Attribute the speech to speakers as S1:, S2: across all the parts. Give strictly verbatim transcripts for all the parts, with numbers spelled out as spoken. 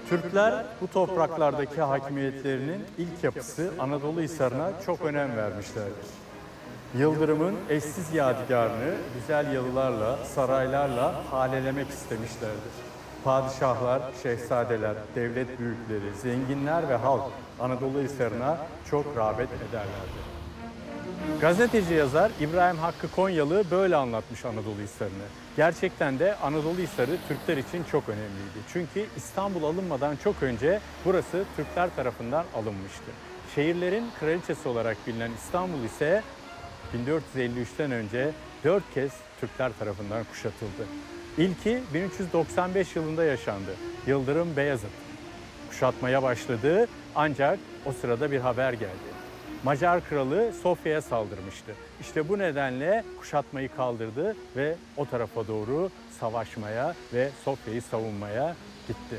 S1: Türkler bu topraklardaki hakimiyetlerinin ilk yapısı Anadolu Hisarı'na çok önem vermişlerdir. Yıldırım'ın eşsiz yadigarını güzel yalılarla, saraylarla halelemek istemişlerdir. Padişahlar, şehzadeler, devlet büyükleri, zenginler ve halk Anadolu Hisarı'na çok rağbet ederlerdi. Gazeteci yazar İbrahim Hakkı Konyalı böyle anlatmış Anadolu Hisarı'nı. Gerçekten de Anadolu Hisarı Türkler için çok önemliydi. Çünkü İstanbul alınmadan çok önce burası Türkler tarafından alınmıştı. Şehirlerin kraliçesi olarak bilinen İstanbul ise bin dört yüz elli üçten önce dört kez Türkler tarafından kuşatıldı. İlki bin üç yüz doksan beş yılında yaşandı. Yıldırım Beyazıt kuşatmaya başladı ancak o sırada bir haber geldi. Macar kralı Sofya'ya saldırmıştı. İşte bu nedenle kuşatmayı kaldırdı ve o tarafa doğru savaşmaya ve Sofya'yı savunmaya gitti.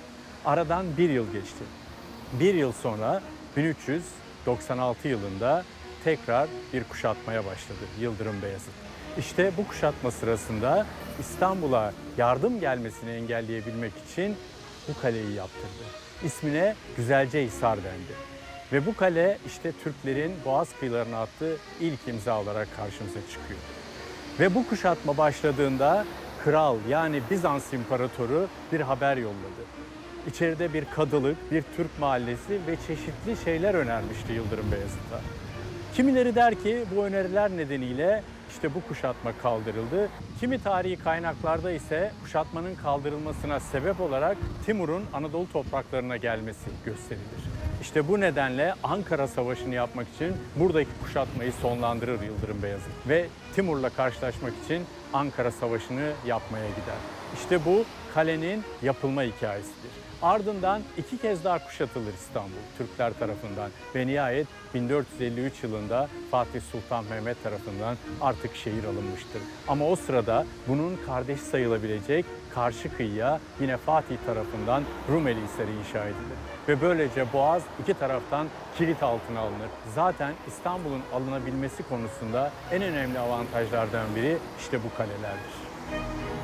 S1: Aradan bir yıl geçti. Bir yıl sonra bin üç yüz doksan altı yılında tekrar bir kuşatmaya başladı Yıldırım Beyazıt. İşte bu kuşatma sırasında İstanbul'a yardım gelmesini engelleyebilmek için bu kaleyi yaptırdı. İsmine Güzelcehisar dendi. Ve bu kale işte Türklerin Boğaz kıyılarına attığı ilk imza olarak karşımıza çıkıyor. Ve bu kuşatma başladığında kral yani Bizans İmparatoru bir haber yolladı. İçeride bir kadılık, bir Türk mahallesi ve çeşitli şeyler önermişti Yıldırım Beyazıt'a. Kimileri der ki bu öneriler nedeniyle işte bu kuşatma kaldırıldı. Kimi tarihi kaynaklarda ise kuşatmanın kaldırılmasına sebep olarak Timur'un Anadolu topraklarına gelmesi gösterilir. İşte bu nedenle Ankara Savaşı'nı yapmak için buradaki kuşatmayı sonlandırır Yıldırım Beyazıt ve Timur'la karşılaşmak için Ankara Savaşı'nı yapmaya gider. İşte bu kalenin yapılma hikayesidir. Ardından iki kez daha kuşatılır İstanbul Türkler tarafından ve nihayet bin dört yüz elli üç yılında Fatih Sultan Mehmet tarafından artık şehir alınmıştır. Ama o sırada bunun kardeş sayılabilecek karşı kıyıya yine Fatih tarafından Rumeli Hisarı inşa edilir. Ve böylece Boğaz iki taraftan kilit altına alınır. Zaten İstanbul'un alınabilmesi konusunda en önemli avantajlardan biri işte bu kalelerdir.